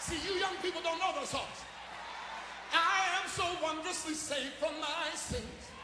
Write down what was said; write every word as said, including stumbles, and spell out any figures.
See, you young people don't know those songs. I am so wondrously saved from my sins.